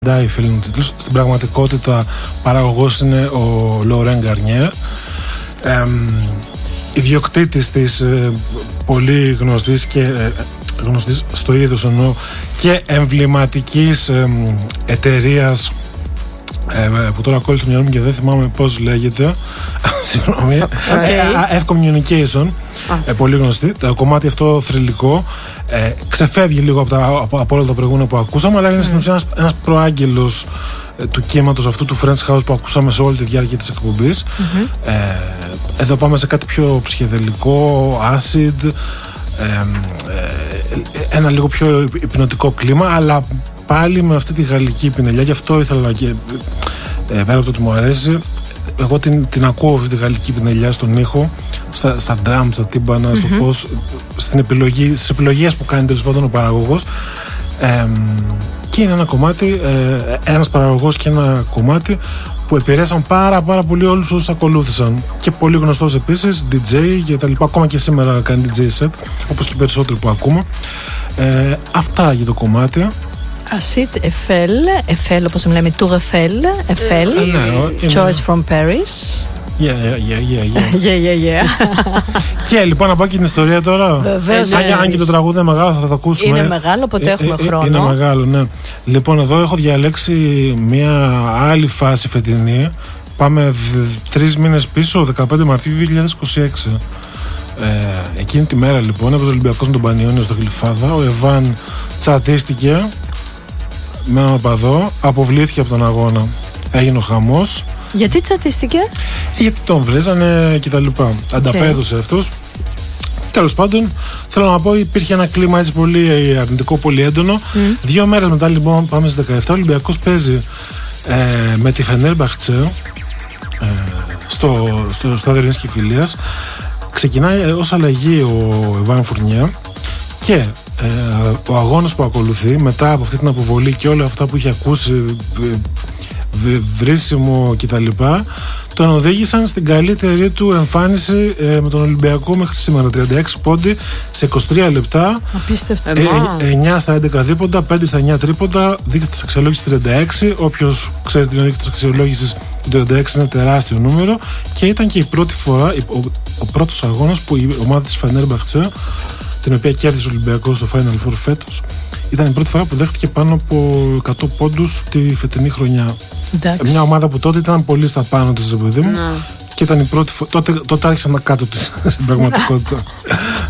φίλοι τίτλους. Στην πραγματικότητα παραγωγός είναι ο Λορέν Γκαρνιέ, ιδιοκτήτης της πολύ γνωστής και γνωστής στο είδος εννοώ και εμβληματικής εταιρείας που τώρα κόλλησε το μυαλό μου και δεν θυμάμαι πώς λέγεται. Συγγνώμη. F-Communication. Πολύ γνωστή. Το κομμάτι αυτό θρυλικό ξεφεύγει λίγο από όλα τα προηγούμενα που ακούσαμε, αλλά είναι στην ουσία ένας προάγγελος του κύματος αυτού του French House που ακούσαμε σε όλη τη διάρκεια της εκπομπής. Εδώ πάμε σε κάτι πιο ψυχεδελικό, acid, ένα λίγο πιο υπνοτικό κλίμα, αλλά πάλι με αυτή τη γαλλική πινελιά. Γι' αυτό ήθελα και πέρα από το ότι μου αρέσει, εγώ την ακούω αυτή τη γαλλική πινελιά στον ήχο, στα drum, στα τύμπανα, στο πώς, στις επιλογές που κάνει τέλος πάντων ο παραγωγός. Και είναι ένα κομμάτι, ένας παραγωγός και ένα κομμάτι που επηρέασαν πάρα πολύ όλους όσους ακολούθησαν. Και πολύ γνωστός επίσης, DJ και τα λοιπά. Ακόμα και σήμερα κάνει DJ set, όπως και περισσότερο που ακούμε. Αυτά για το κομμάτι. Acid Eiffel, όπως λέμε, Tour Eiffel, Choice from Paris. Yeah. Και λοιπόν να πάω και την ιστορία τώρα. Βεβαίως. Αν και το τραγούδι είναι μεγάλο, θα το ακούσουμε. Είναι μεγάλο, ποτέ έχουμε χρόνο. Είναι μεγάλο, ναι. Λοιπόν, εδώ έχω διαλέξει μια άλλη φάση φετινή. Πάμε 3 μήνες πίσω, 15 Μαρτίου 2026. Εκείνη τη μέρα λοιπόν έπαιζε ο Ολυμπιακός με τον Πανιόνιο στο Γλυφάδα. Ο Εβάν τσατίστηκε με έναν οπαδό, αποβλήθηκε από τον αγώνα. Έγινε ο χαμός. Γιατί τσατίστηκε? Γιατί τον βρίζανε και τα λοιπά. Ανταπέδωσε αυτός. Τέλος πάντων, θέλω να πω, υπήρχε ένα κλίμα έτσι πολύ αρνητικό, πολύ έντονο. 2 μέρες μετά λοιπόν, πάμε στις 17, ο Ολυμπιακός παίζει με τη Φενέρμπαχτσε στο στάδιο Ειρήνης και Φιλίας. Ξεκινάει ως αλλαγή ο Εβάν Φουρνιέ και ο αγώνας που ακολουθεί μετά από αυτή την αποβολή και όλα αυτά που είχε ακούσει, βρίσιμο κτλ, τον οδήγησαν στην καλύτερη του εμφάνιση με τον Ολυμπιακό μέχρι σήμερα. 36 πόντι σε 23 λεπτά. Απίστευτο. 9 στα 11 δίποντα, 5 στα 9 τρίποντα, δείκτης αξιολόγησης 36. Όποιος ξέρει την δείκτης αξιολόγησης, το 36 είναι τεράστιο νούμερο. Και ήταν και η πρώτη φορά, ο πρώτος αγώνας που η ομάδα της Φενέρμπαχτσε, την οποία κέρδισε ο Ολυμπιακός στο Final Four φέτος, ήταν η πρώτη φορά που δέχτηκε πάνω από 100 πόντους τη φετινή χρονιά. Εντάξει. Μια ομάδα που τότε ήταν πολύ στα πάνω της, παιδί μου, και ήταν η πρώτη φορά. Τότε άρχισαν να κάτω της στην πραγματικότητα.